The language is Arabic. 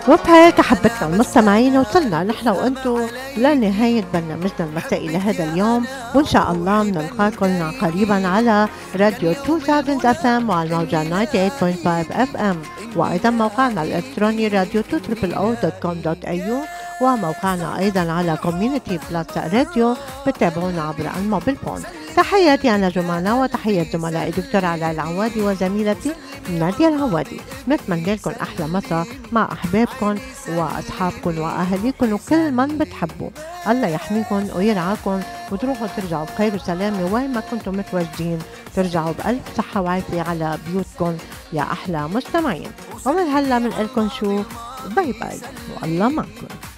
وبهيك أحبتنا المستمعين وصلنا نحن وأنتم لنهاية برنامجنا المسائي لهذا اليوم، وإن شاء الله بنلقاكم قريبا على راديو 2000 اف ام وعلى الموجة 98.5 اف ام، وأيضا موقعنا الإلكتروني راديو 200.com.au، وموقعنا أيضا على كوميونيتي بلس راديو. بتابعونا عبر الموبيل فون. تحياتي أنا جمانة وتحية زملائي دكتور علاء العوادي وزميلتي نادية العوادي. نتمنى لكم أحلى مساء مع أحبابكم وأصحابكم وأهاليكم وكل من بتحبوا. الله يحميكم ويرعاكم وتروحوا ترجعوا بخير وسلامة وين ما كنتم متواجدين، ترجعوا بألف صحة وعافية على بيوتكم يا أحلى مستمعين. ومن هلا بنقلكم شو، باي باي والله معكم.